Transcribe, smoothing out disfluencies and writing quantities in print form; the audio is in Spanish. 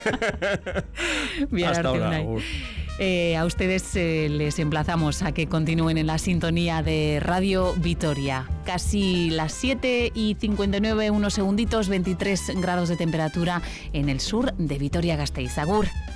Hasta ahora. A ustedes les emplazamos a que continúen en la sintonía de Radio Vitoria. Casi las 7:59, unos segunditos, 23 grados de temperatura en el sur de Vitoria-Gasteiz. Agur.